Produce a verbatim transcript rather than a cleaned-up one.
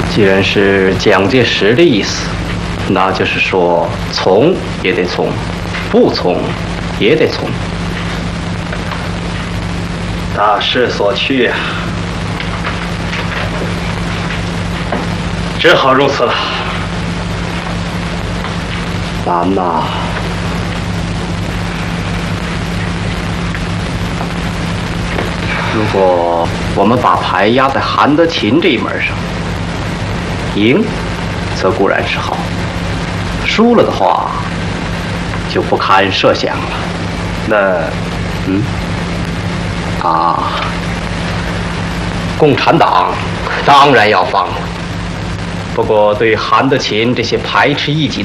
既然是蒋介石的意思，那就是说从也得从，不从也得从。大势所趋啊，只好如此了。难呐！如果我们把牌压在韩德勤这一门上，赢则固然是好，输了的话就不堪设想了。那，嗯，啊，共产党当然要放了。不过对韩德勤这些排斥异己